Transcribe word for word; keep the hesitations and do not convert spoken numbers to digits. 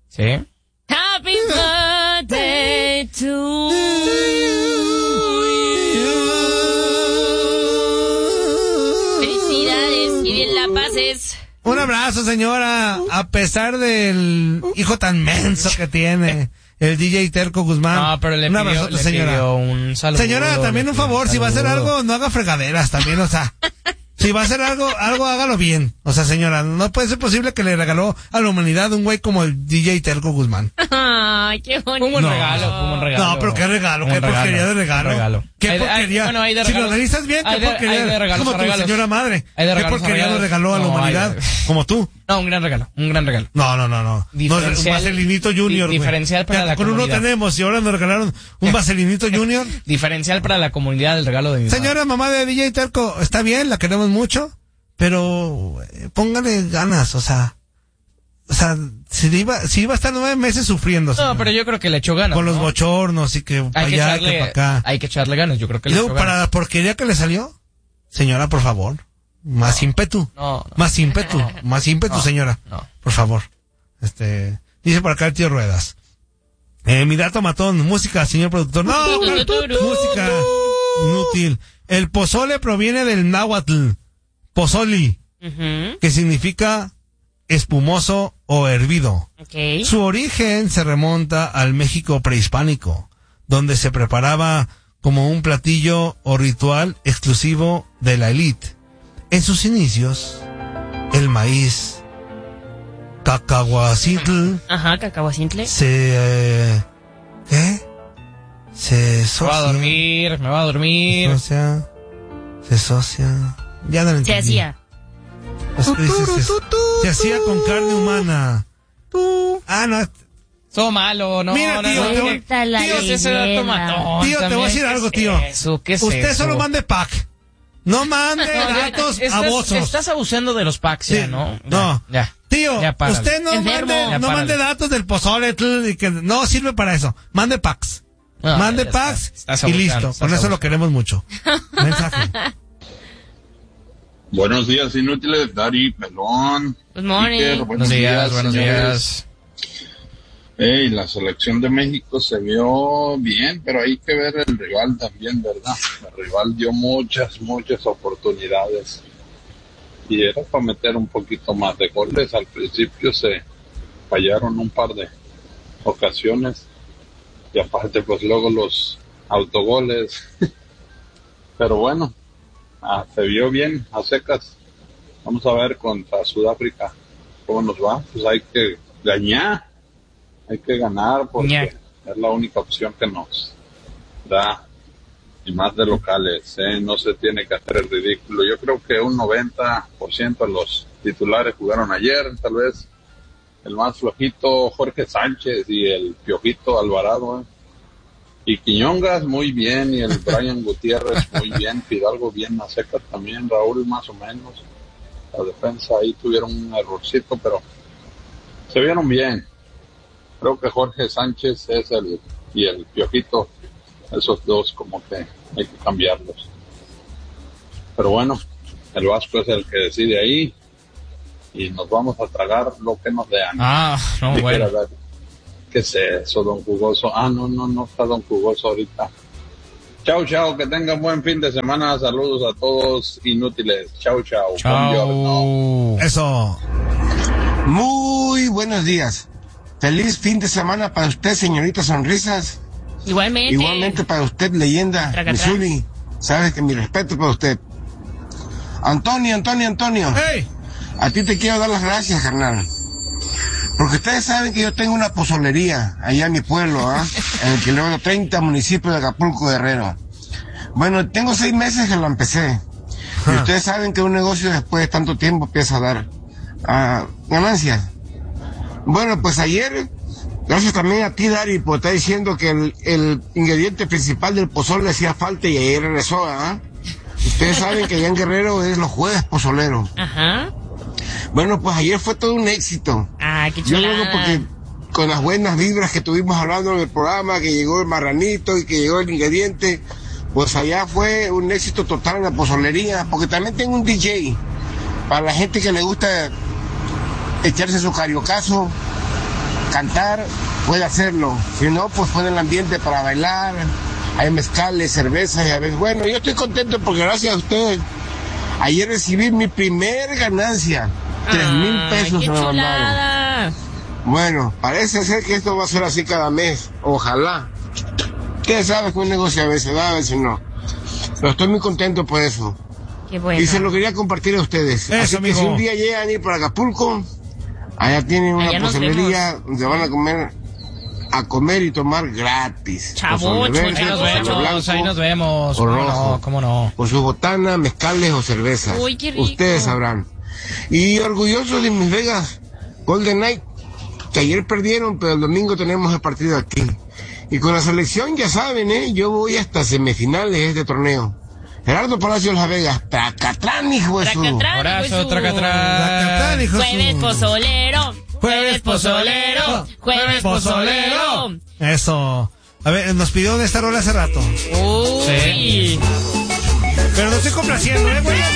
Sí. Happy birthday to you. Felicidades y bien la pases. Un abrazo, señora, a pesar del hijo tan menso que tiene el D J Terco Guzmán. No, pero le un pidió, abrazo, le señora. pidió un saludo. Señora, también un favor, si va a hacer algo, no haga fregaderas también, o sea... Si va a hacer algo, algo hágalo bien. O sea, señora, no puede ser posible que le regaló a la humanidad un güey como el D J Terco Guzmán. Ay, qué bonito. Fue un buen No. regalo, fue un buen regalo. No, pero qué regalo, Un qué regalo, porquería de regalo. un regalo. Qué Hay de- hay- porquería. bueno, hay de si lo regalos- analizas bien, hay qué de- porquería. hay de regalos como a tu regalos. señora madre. Hay de Qué regalos a porquería nos regalos. regaló a la No, hay humanidad. de- Como tú. No, un gran regalo, un gran regalo. No, no, no, no. No, un Diferencial- Vaselinito Junior, di- güey. diferencial para Ya, la con uno comunidad. tenemos y ahora nos regalaron un Vaselinito Junior. Diferencial para la comunidad del regalo de mi mamá. Señora mamá de D J Terco, está bien, la queremos mucho, pero eh, póngale ganas, o sea, o sea, si iba, si iba a estar nueve meses sufriendo. No, señora, pero yo creo que le echó ganas, con los ¿no? bochornos y que Hay que allá, echarle, que para acá. hay que echarle ganas, yo creo que Y le luego, echó para ganas. la porquería que le salió, señora, por favor, más ímpetu, No, no. más ímpetu, más ímpetu, No, señora, no. por favor. Este, dice por acá el tío Ruedas. Eh, mi dato matón, música, señor productor. No, música inútil. El pozole proviene del náhuatl, pozoli, Ujú. que significa espumoso o hervido. Ok. Su origen se remonta al México prehispánico, donde se preparaba como un platillo o ritual exclusivo de la élite. En sus inicios, el maíz cacahuacitl Ajá, cacahuacintle. se... eh, ¿Qué? Se Me socia... va a dormir, me va a Se dormir. socia... Se socia... Ya no lo Se entendí. hacía. Pues, dice, se, se hacía con carne humana. Ah, no. Todo malo, no, Mira, no, tío, no, te voy- ¿qué- Cuenta la tío, si ese dato leyenda. matón Tío, te voy a también, decir ¿qué algo, es tío. Eso, ¿qué es Usted eso? solo mande pack. No mande No, ya, datos estás, abusos. estás abusando de los packs, Sí, ya, ¿no? no. Ya. ya. Tío, Ya párale. usted no Enfermo. mande, Ya no párale. mande datos del pozole tl, y que no sirve para eso. Mande packs. No, mande ya packs estás- estás y abusando, listo. estás Con eso abusando. lo queremos mucho. Mensaje. Buenos días, inútiles, Dari, Pelón. Good morning. Iker, Buenos días, buenos señores. días. Ey, la selección de México se vio bien, pero hay que ver el rival también, ¿verdad? El rival dio muchas, muchas oportunidades. Y era para meter un poquito más de goles. Al principio se fallaron un par de ocasiones. Y aparte, pues luego los autogoles. Pero bueno, ah, se vio bien a secas. Vamos a ver contra Sudáfrica cómo nos va. Pues hay que ganar. Hay que ganar porque Ña. es la única opción que nos da, y más de locales, ¿eh? No se tiene que hacer el ridículo. Yo creo que un noventa por ciento de los titulares jugaron ayer, tal vez el más flojito Jorge Sánchez y el piojito Alvarado, ¿eh? Y Quiñongas muy bien, y el Brian Gutiérrez muy bien, Fidalgo bien a secas también, Raúl más o menos. La defensa ahí tuvieron un errorcito, pero se vieron bien. Creo que Jorge Sánchez es el, y el Piojito, esos dos como que hay que cambiarlos. Pero bueno, el Vasco es el que decide ahí y nos vamos a tragar lo que nos dean. Ah, no, Dijera bueno. Dar, ¿qué es eso, don Jugoso? Ah, no, no, no está don Jugoso ahorita. Chao, chao, que tengan buen fin de semana. Saludos a todos inútiles. Chao, chao. Buongiorno. Chao. Eso. Muy buenos días. Feliz fin de semana para usted, señorita Sonrisas. Igualmente. Igualmente para usted, leyenda Traca, Missouri. Sabes que mi respeto para usted. Antonio, Antonio, Antonio. ¡Hey! A ti te quiero dar las gracias, carnal. Porque ustedes saben que yo tengo una pozolería allá en mi pueblo, ¿ah? En el kilómetro treinta, municipio de Acapulco, Guerrero. Bueno, tengo seis meses que lo empecé. Y ustedes saben que un negocio después de tanto tiempo empieza a dar ah, ganancias. Bueno, pues ayer, gracias también a ti, Dari, por estar diciendo que el, el ingrediente principal del pozole le hacía falta y ayer regresó, ¿ah? Ustedes saben que allá en Guerrero es los jueves pozoleros. Ajá. Bueno, pues ayer fue todo un éxito. Ah, qué Yo chulada. creo porque con las buenas vibras que tuvimos hablando en el programa, que llegó el marranito y que llegó el ingrediente, pues allá fue un éxito total en la pozolería, porque también tengo un D J, para la gente que le gusta echarse su cariocazo, cantar, puede hacerlo. Si no, pues pone el ambiente para bailar. Hay mezcales, cervezas y a veces. Bueno, yo estoy contento porque gracias a ustedes, ayer recibí mi primer ganancia. Tres mil pesos qué me mandaron. chulada. Bueno, parece ser que esto va a ser así cada mes. Ojalá. Ustedes saben que un negocio a veces da, a veces no. Pero estoy muy contento por eso. Qué bueno. Y se lo quería compartir a ustedes. Eso, Así que amigo. si un día llegan a ir para Acapulco, allá tienen una Allá nos pozolería donde van a comer, a comer y tomar gratis. Chabocho, Pozole verde, Ahí nos pozole vemos, blanco, ahí nos vemos. o ¿Cómo rojo. no? ¿Cómo no? Con su botana, mezcales o cervezas. Uy, qué rico. Ustedes sabrán. Y orgulloso de mis Vegas Golden Knight, que ayer perdieron, pero el domingo tenemos el partido aquí. Y con la selección, ya saben, ¿eh? Yo voy hasta semifinales de este torneo. Gerardo Palacios Las Vegas, Tracatrán, hijo de su... Tracatrán, Abrazo, hijo de su- tracatrán. Tracatrán, hijo de su- Jueves pozolero. Jueves pozolero. Jueves pozolero. Eso. A ver, nos pidió de esta rola hace rato. Uy. Sí. Pero no estoy complaciendo, ¿eh, güey?